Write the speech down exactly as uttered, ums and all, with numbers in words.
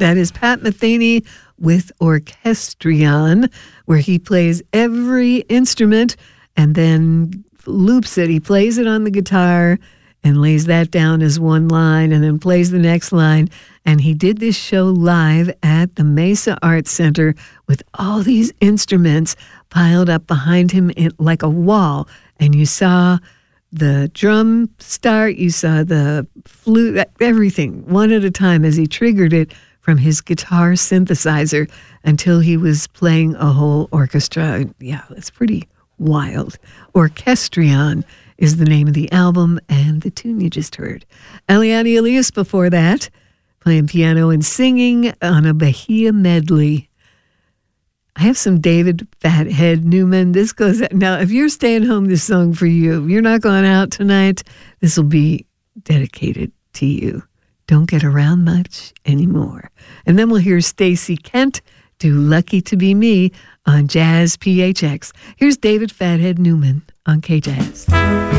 That is Pat Metheny with Orchestrion, where he plays every instrument and then loops it. He plays it on the guitar and lays that down as one line and then plays the next line. And he did this show live at the Mesa Arts Center with all these instruments piled up behind him in, like a wall. And you saw the drum start, you saw the flute, everything, one at a time as he triggered it from his guitar synthesizer until he was playing a whole orchestra. Yeah, it's pretty wild. Orchestrion is the name of the album and the tune you just heard. Eliane Elias before that, playing piano and singing on a Bahia medley. I have some David Fathead Newman. This goes, now if you're staying home, this song for you. You're not going out tonight, this will be dedicated to you. Don't get around much anymore. And then we'll hear Stacey Kent do Lucky to Be Me on Jazz P H X. Here's David Fathead Newman on K-Jazz.